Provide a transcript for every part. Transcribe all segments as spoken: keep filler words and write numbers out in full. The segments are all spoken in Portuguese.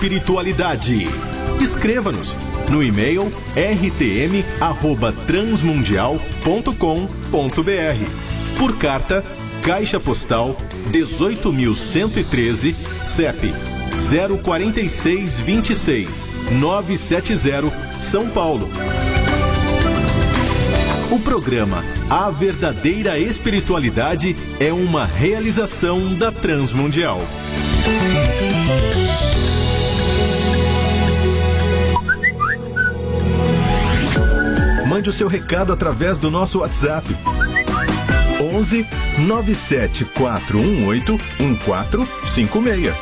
espiritualidade. Escreva-nos no e-mail r t m arroba transmundial ponto com ponto b r. Por carta, Caixa Postal dezoito mil cento e treze, C E P zero quatro seis dois seis nove sete zero, São Paulo. O programa A Verdadeira Espiritualidade é uma realização da Transmundial. Mande o seu recado através do nosso WhatsApp onze nove sete quatro um oito um quatro cinco seis.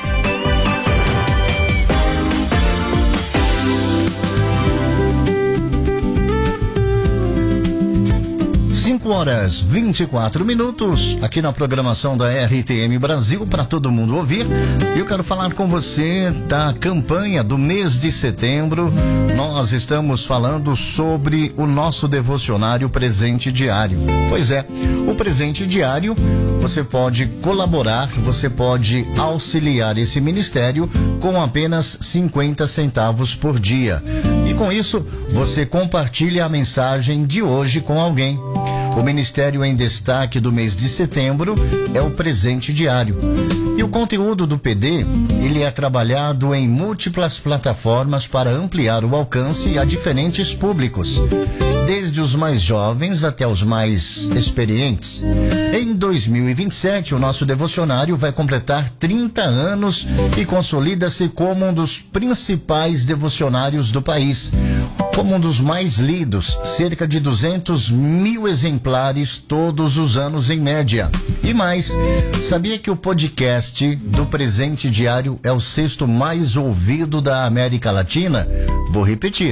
cinco horas vinte e quatro minutos, aqui na programação da R T M Brasil, para todo mundo ouvir. Eu quero falar com você da campanha do mês de setembro. Nós estamos falando sobre o nosso devocionário Presente Diário. Pois é, o Presente Diário, você pode colaborar, você pode auxiliar esse ministério com apenas cinquenta centavos por dia. E com isso, você compartilha a mensagem de hoje com alguém. O Ministério em Destaque do mês de setembro é o Presente Diário. E o conteúdo do P D, ele é trabalhado em múltiplas plataformas para ampliar o alcance a diferentes públicos, desde os mais jovens até os mais experientes. Em dois mil e vinte e sete, o nosso devocionário vai completar trinta anos e consolida-se como um dos principais devocionários do país. Como um dos mais lidos, cerca de duzentos mil exemplares todos os anos em média. E mais, sabia que o podcast do Presente Diário é o sexto mais ouvido da América Latina? Vou repetir.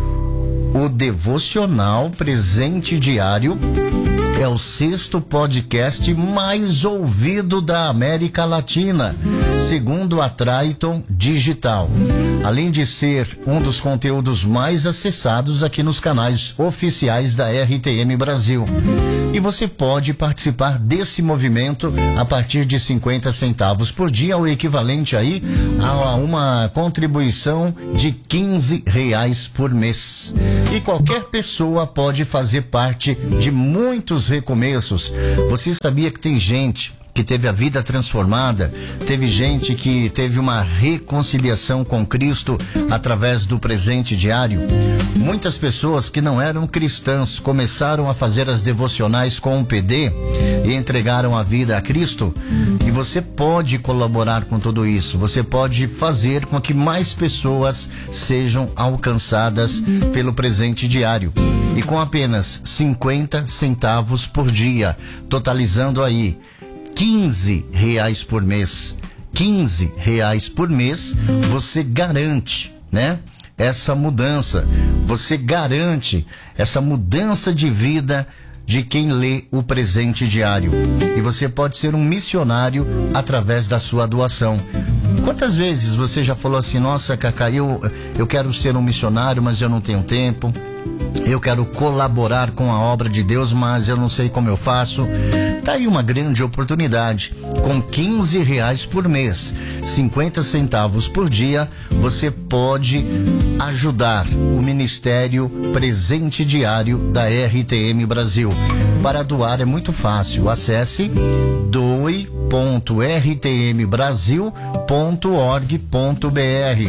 O devocional Presente Diário é o sexto podcast mais ouvido da América Latina, segundo a Triton Digital. Além de ser um dos conteúdos mais acessados aqui nos canais oficiais da R T M Brasil. E você pode participar desse movimento a partir de cinquenta centavos por dia, o equivalente aí a uma contribuição de quinze reais por mês. E qualquer pessoa pode fazer parte de muitos recomeços. Você sabia que tem gente que teve a vida transformada, teve gente que teve uma reconciliação com Cristo através do Presente Diário? Muitas pessoas que não eram cristãs começaram a fazer as devocionais com o P D e entregaram a vida a Cristo. E você pode colaborar com tudo isso, você pode fazer com que mais pessoas sejam alcançadas pelo Presente Diário. E com apenas cinquenta centavos por dia, totalizando aí quinze reais por mês. quinze reais por mês, você garante, né? Essa mudança, você garante essa mudança de vida de quem lê o Presente Diário. E você pode ser um missionário através da sua doação. Quantas vezes você já falou assim: nossa, Cacá, eu, eu quero ser um missionário, mas eu não tenho tempo. Eu quero colaborar com a obra de Deus, mas eu não sei como eu faço. Tá aí uma grande oportunidade. Com quinze reais por mês, cinquenta centavos por dia, você pode ajudar o Ministério Presente Diário da R T M Brasil. Para doar é muito fácil. Acesse doe ponto r t m brasil ponto org ponto b r.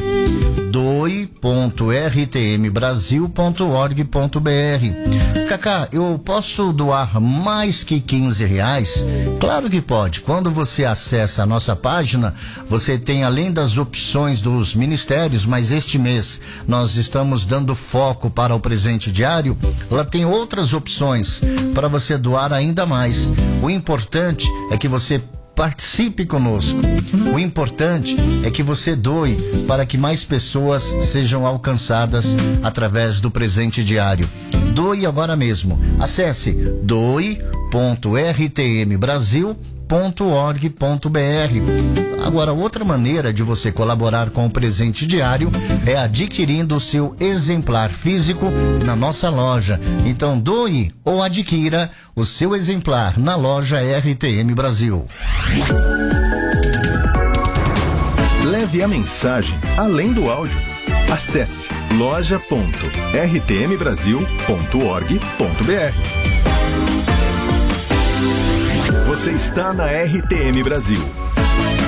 doe ponto r t m brasil ponto org ponto b r. Cacá, eu posso doar mais que quinze reais? Claro que pode. Quando você acessa a nossa página, você tem, além das opções dos ministérios, mas este mês nós estamos dando foco para o Presente Diário, lá tem outras opções para você doar ainda mais. O importante é que você participe conosco. O importante é que você doe para que mais pessoas sejam alcançadas através do Presente Diário. Doe agora mesmo. Acesse doe ponto r t m brasil ponto org ponto b r. Agora, outra maneira de você colaborar com o Presente Diário é adquirindo o seu exemplar físico na nossa loja. Então, doe ou adquira o seu exemplar na loja R T M Brasil. leve a mensagem além do áudio. Acesse loja ponto r t m brasil ponto org ponto b r. Você está na R T M Brasil,